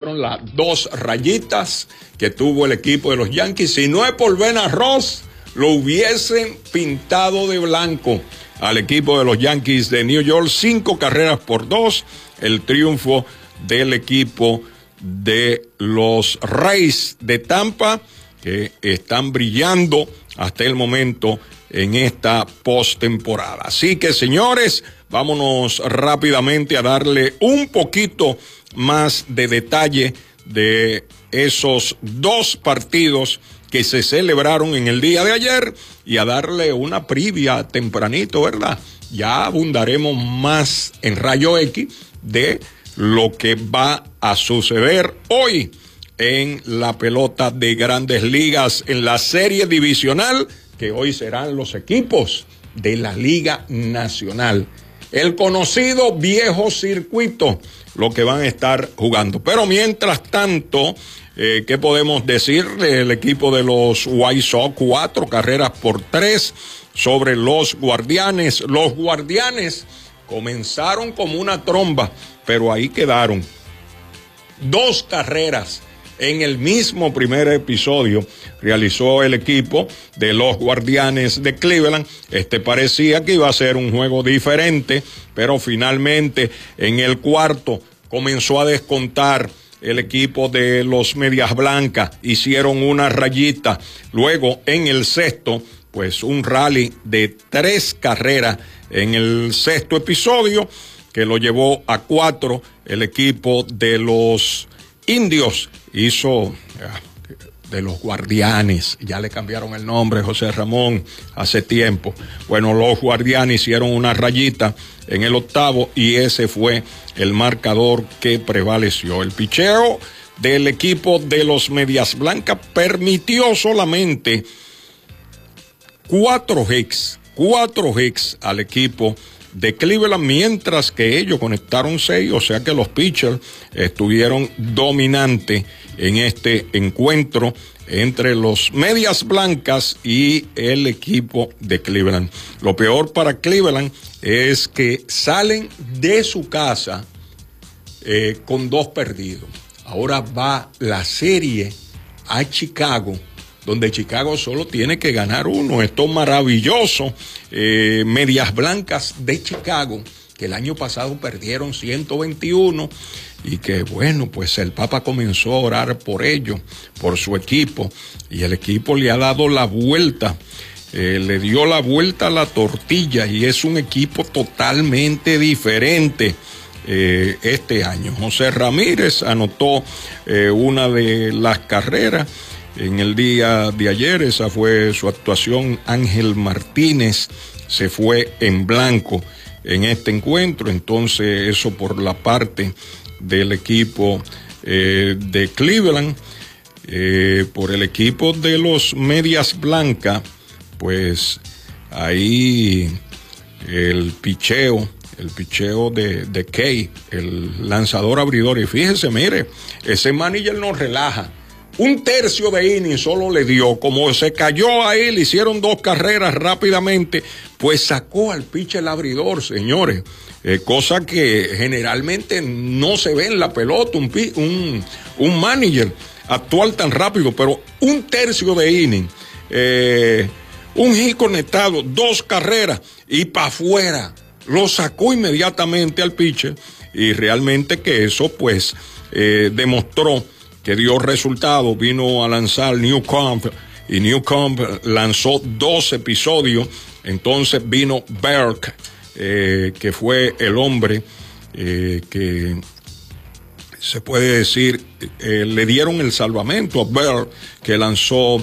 fueron las 2 rayitas que tuvo el equipo de los Yankees. Si no es por Ben Arroz, lo hubiesen pintado de blanco al equipo de los Yankees de New York. 5-2, el triunfo del equipo de los Rays de Tampa, que están brillando hasta el momento en esta postemporada. Así que, señores, vámonos rápidamente a darle un poquito más de detalle de esos 2 partidos que se celebraron en el día de ayer y a darle una previa tempranito, ¿verdad? Ya abundaremos más en Rayo X de lo que va a suceder hoy en la pelota de Grandes Ligas, en la serie divisional, que hoy serán los equipos de la Liga Nacional. El conocido viejo circuito, lo que van a estar jugando. Pero mientras tanto, ¿qué podemos decir? El equipo de los White Sox, 4-3 sobre los Guardianes. Los Guardianes comenzaron como una tromba, pero ahí quedaron. 2 carreras en el mismo primer episodio realizó el equipo de los Guardianes de Cleveland. Parecía que iba a ser un juego diferente, pero finalmente en el cuarto comenzó a descontar el equipo de los Medias Blancas, hicieron una rayita. Luego en el sexto, pues un rally de 3 carreras en el sexto episodio, que lo llevó a 4. El equipo de los Indios hizo de los Guardianes, ya le cambiaron el nombre, José Ramón, hace tiempo. Bueno, los Guardianes hicieron una rayita en el octavo y ese fue el marcador que prevaleció. El picheo del equipo de los Medias Blancas permitió solamente 4 hits al equipo de Cleveland, mientras que ellos conectaron 6, o sea que los pitchers estuvieron dominantes en este encuentro entre los Medias Blancas y el equipo de Cleveland. Lo peor para Cleveland es que salen de su casa con 2 perdidos. Ahora va la serie a Chicago, donde Chicago solo tiene que ganar 1. Esto es maravilloso. Medias Blancas de Chicago, que el año pasado perdieron 121 y que, bueno, pues el Papa comenzó a orar por ellos, por su equipo, y el equipo le ha dado la vuelta, le dio la vuelta a la tortilla y es un equipo totalmente diferente. Este año José Ramírez anotó una de las carreras en el día de ayer. Esa fue su actuación. Ángel Martínez se fue en blanco en este encuentro. Entonces, eso por la parte del equipo de Cleveland. Por el equipo de los Medias Blancas, pues ahí el picheo de Kay, el lanzador abridor. Y fíjese, mire, ese manager nos relaja. 1/3 de inning solo le dio, como se cayó ahí, le hicieron 2 carreras rápidamente, pues sacó al pitcher abridor, señores, cosa que generalmente no se ve en la pelota, un manager actuar tan rápido, pero 1/3 de inning, un hit conectado, 2 carreras y para afuera, lo sacó inmediatamente al pitcher y realmente que eso pues demostró que dio resultado. Vino a lanzar Newcomb y Newcomb lanzó 2 episodios. Entonces vino Burke, que fue el hombre que se puede decir, le dieron el salvamento a Burke, que lanzó,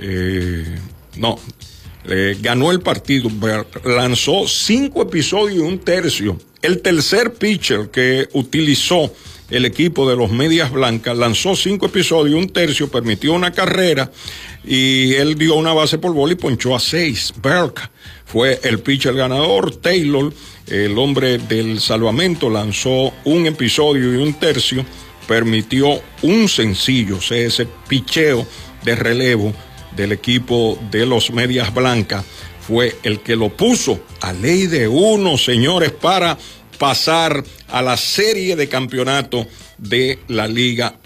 ganó el partido. Burke lanzó 5 episodios y 1/3. El tercer pitcher que utilizó el equipo de los Medias Blancas lanzó 5 episodios, 1/3, permitió una carrera y él dio una base por bola y ponchó a 6. Burke fue el pitcher ganador. Taylor, el hombre del salvamento, lanzó 1 episodio y 1/3, permitió un sencillo. O sea, ese picheo de relevo del equipo de los Medias Blancas fue el que lo puso a ley de 1, señores, para pasar a la serie de campeonato de la Liga